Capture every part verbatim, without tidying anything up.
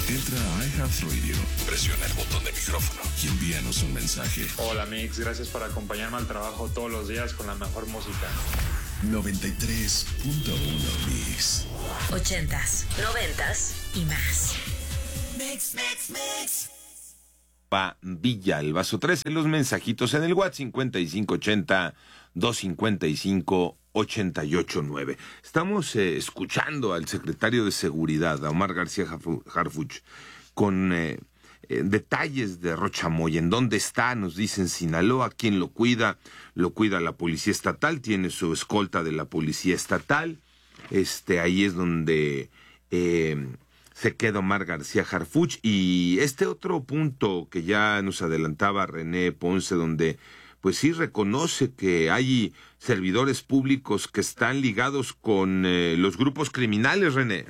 Entra a iHeartRadio, presiona el botón de micrófono y envíanos un mensaje. Hola Mix, gracias por acompañarme al trabajo todos los días con la mejor música. noventa y tres punto uno Mix. Ochentas, noventas y más. Mix, mix, mix. Pa Villa, el vaso trece, los mensajitos en el WhatsApp cincuenta y cinco ochenta, doscientos cincuenta y cinco, ochenta y ocho nueve. Estamos eh, escuchando al secretario de Seguridad, a Omar García Harfuch, con eh, eh, detalles de Rocha Moya. ¿En dónde está? Nos dicen Sinaloa. ¿Quién lo cuida? Lo cuida la Policía Estatal, tiene su escolta de la Policía Estatal. Este, ahí es donde eh, se queda Omar García Harfuch. Y este otro punto que ya nos adelantaba René Ponce, donde pues sí reconoce que hay servidores públicos que están ligados con eh, los grupos criminales, René.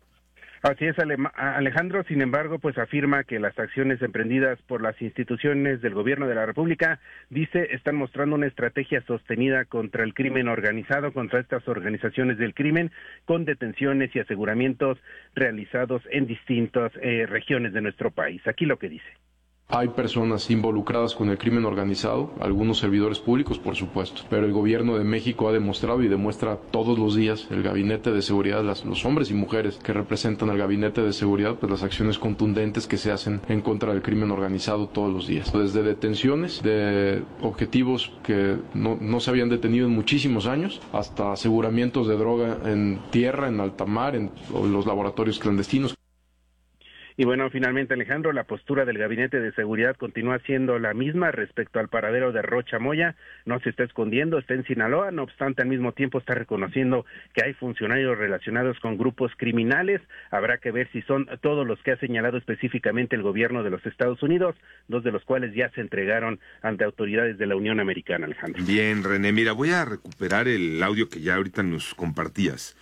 Así es, Alejandro. Sin embargo, pues afirma que las acciones emprendidas por las instituciones del gobierno de la República, dice, están mostrando una estrategia sostenida contra el crimen organizado, contra estas organizaciones del crimen, con detenciones y aseguramientos realizados en distintas eh, regiones de nuestro país. Aquí lo que dice. Hay personas involucradas con el crimen organizado, algunos servidores públicos, por supuesto, pero el gobierno de México ha demostrado y demuestra todos los días, el gabinete de seguridad, las, los hombres y mujeres que representan al gabinete de seguridad, pues las acciones contundentes que se hacen en contra del crimen organizado todos los días. Desde detenciones de objetivos que no, no se habían detenido en muchísimos años, hasta aseguramientos de droga en tierra, en alta mar, en los laboratorios clandestinos. Y bueno, finalmente, Alejandro, la postura del Gabinete de Seguridad continúa siendo la misma respecto al paradero de Rocha Moya. No se está escondiendo, está en Sinaloa, no obstante, al mismo tiempo está reconociendo que hay funcionarios relacionados con grupos criminales. Habrá que ver si son todos los que ha señalado específicamente el gobierno de los Estados Unidos, dos de los cuales ya se entregaron ante autoridades de la Unión Americana, Alejandro. Bien, René, mira, voy a recuperar el audio que ya ahorita nos compartías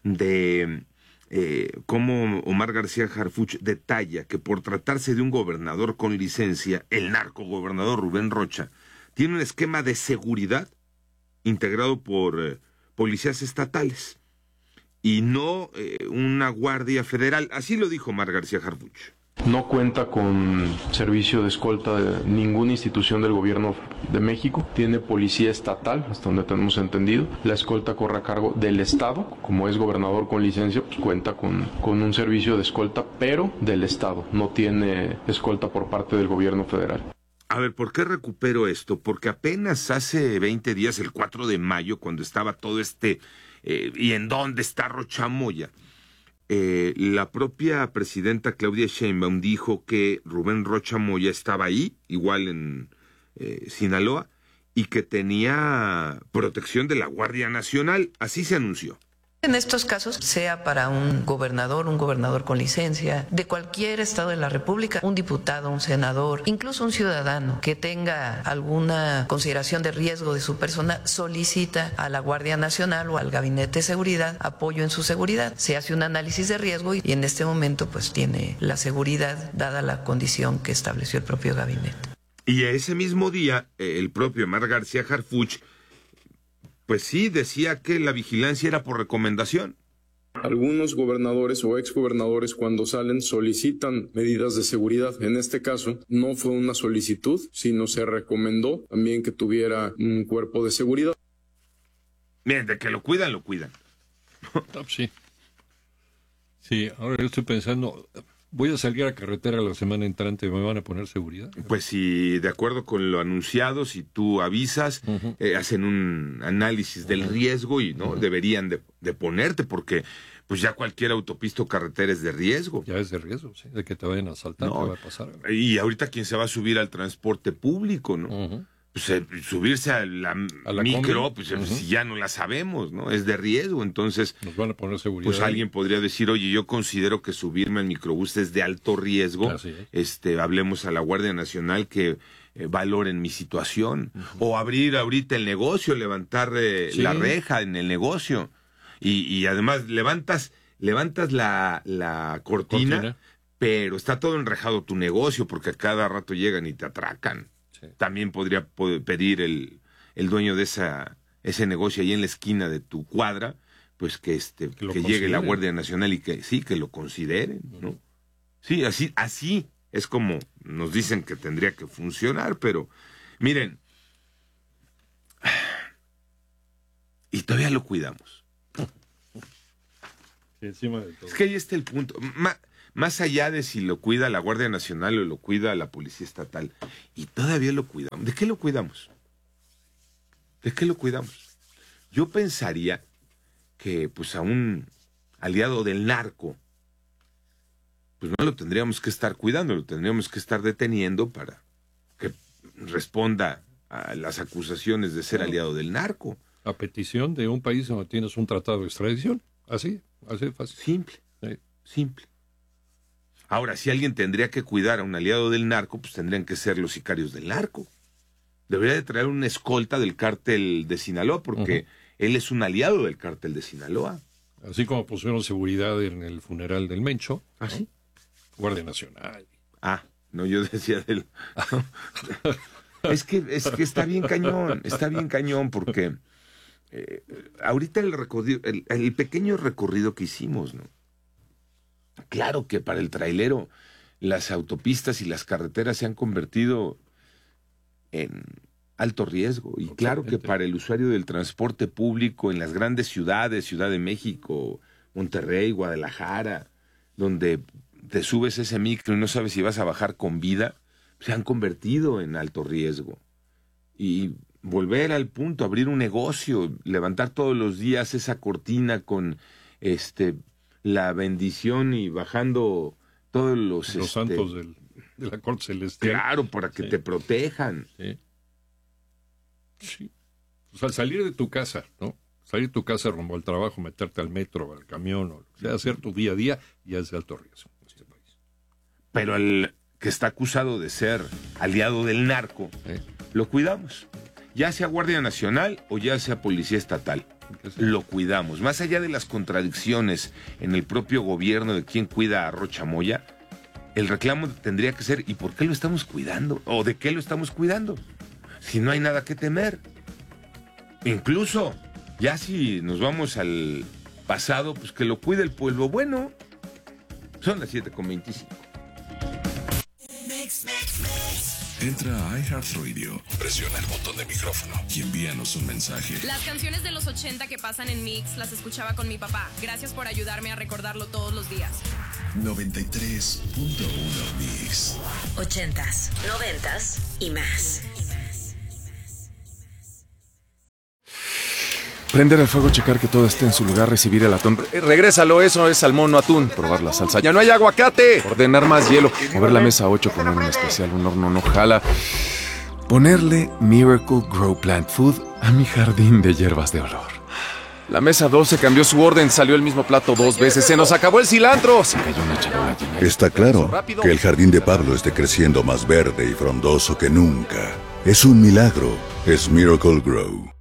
de Eh, cómo Omar García Harfuch detalla que por tratarse de un gobernador con licencia, el narcogobernador Rubén Rocha tiene un esquema de seguridad integrado por eh, policías estatales y no eh, una guardia federal. Así lo dijo Omar García Harfuch. No cuenta con servicio de escolta de ninguna institución del gobierno de México. Tiene policía estatal, hasta donde tenemos entendido. La escolta corre a cargo del Estado. Como es gobernador con licencia, pues cuenta con, con un servicio de escolta, pero del Estado. No tiene escolta por parte del gobierno federal. A ver, ¿por qué recupero esto? Porque apenas hace veinte días, el cuatro de mayo, cuando estaba todo este... Eh, ¿y en dónde está Rocha Moya? Eh, la propia presidenta Claudia Sheinbaum dijo que Rubén Rocha Moya estaba ahí, igual en eh, Sinaloa, y que tenía protección de la Guardia Nacional. Así se anunció. En estos casos, sea para un gobernador, un gobernador con licencia, de cualquier estado de la República, un diputado, un senador, incluso un ciudadano que tenga alguna consideración de riesgo de su persona, solicita a la Guardia Nacional o al Gabinete de Seguridad apoyo en su seguridad. Se hace un análisis de riesgo y en este momento pues tiene la seguridad dada la condición que estableció el propio gabinete. Y ese mismo día, el propio Omar García Harfuch pues sí, decía que la vigilancia era por recomendación. Algunos gobernadores o exgobernadores cuando salen solicitan medidas de seguridad. En este caso no fue una solicitud, sino se recomendó también que tuviera un cuerpo de seguridad. Bien, de que lo cuidan, lo cuidan. Sí. Sí, ahora yo estoy pensando... Voy a salir a carretera la semana entrante, ¿me van a poner seguridad? Pues si de acuerdo con lo anunciado, si tú avisas, uh-huh. eh, hacen un análisis del uh-huh. riesgo y no uh-huh. deberían de, de ponerte, porque pues ya cualquier autopista o carretera es de riesgo. Ya es de riesgo, sí, de que te vayan a asaltar, no, ¿qué va a pasar? Y ahorita quién se va a subir al transporte público, ¿no? Uh-huh. Pues, eh, subirse a la, ¿A la micro, combi? pues uh-huh. si ya no la sabemos, ¿no? Es de riesgo, entonces... Nos van a poner seguridad. Pues alguien podría decir, oye, yo considero que subirme al microbús es de alto riesgo. Así es. Este, hablemos a la Guardia Nacional que eh, valoren mi situación. Uh-huh. O abrir ahorita el negocio, levantar eh, sí. la reja en el negocio. Y, y además levantas, levantas la, la cortina, cortina, pero está todo enrejado tu negocio porque a cada rato llegan y te atracan. Sí. También podría pedir el, el dueño de esa ese negocio ahí en la esquina de tu cuadra, pues que este que, que llegue la Guardia Nacional y que sí, que lo consideren, ¿no? Sí, así, así es como nos dicen que tendría que funcionar, pero miren, y todavía lo cuidamos. Sí, encima de todo. Es que ahí está el punto. Más, más allá de si lo cuida la Guardia Nacional o lo cuida la Policía Estatal, y todavía lo cuidamos. ¿De qué lo cuidamos? ¿De qué lo cuidamos? Yo pensaría que pues a un aliado del narco, pues no lo tendríamos que estar cuidando, lo tendríamos que estar deteniendo para que responda a las acusaciones de ser aliado del narco. A petición de un país donde tienes un tratado de extradición. Así, así de fácil. Simple, sí. simple. Ahora, si alguien tendría que cuidar a un aliado del narco, pues tendrían que ser los sicarios del narco. Debería de traer una escolta del cártel de Sinaloa, porque uh-huh. él es un aliado del cártel de Sinaloa. Así como pusieron seguridad en el funeral del Mencho. ¿Ah, ¿no? Sí? Guardia Nacional. Ah, no, yo decía del... es, que, es que está bien cañón, está bien cañón, porque eh, ahorita el, recorrido, el, el pequeño recorrido que hicimos, ¿no? Claro que para el trailero las autopistas y las carreteras se han convertido en alto riesgo. Y claro que para el usuario del transporte público en las grandes ciudades, Ciudad de México, Monterrey, Guadalajara, donde te subes ese micro y no sabes si vas a bajar con vida, se han convertido en alto riesgo. Y volver al punto, abrir un negocio, levantar todos los días esa cortina con este la bendición y bajando todos los... Los este, santos del, de la corte celestial. Claro, para que sí. te protejan. Sí. Sí. O sea, salir de tu casa, ¿no? Salir de tu casa rumbo al trabajo, meterte al metro, al camión, o sea, hacer tu día a día, ya es de alto riesgo en este país. Pero el que está acusado de ser aliado del narco, ¿eh? Lo cuidamos. Ya sea Guardia Nacional o ya sea Policía Estatal. Lo cuidamos. Más allá de las contradicciones en el propio gobierno de quién cuida a Rocha Moya, el reclamo tendría que ser, ¿y por qué lo estamos cuidando? ¿O de qué lo estamos cuidando? Si no hay nada que temer. Incluso, ya si nos vamos al pasado, pues que lo cuide el pueblo. Bueno, son las siete con veinticinco. Entra a iHeartRadio, presiona el botón de micrófono y envíanos un mensaje. Las canciones de los ochenta que pasan en Mix las escuchaba con mi papá. Gracias por ayudarme a recordarlo todos los días. noventa y tres punto uno Mix. Ochentas, noventas y más. Prender el fuego, checar que todo esté en su lugar, recibir el atún. Eh, regrésalo, eso es salmón, no atún. Probar la salsa. ¡Ya no hay aguacate! Ordenar más hielo. Mover la mesa ocho, poner un especial, un horno no jala. Ponerle Miracle Grow Plant Food a mi jardín de hierbas de olor. La mesa doce cambió su orden, salió el mismo plato dos veces. ¡Se nos acabó el cilantro! Se cayó una charola llena. Está claro que el jardín de Pablo esté creciendo más verde y frondoso que nunca. Es un milagro. Es Miracle Grow.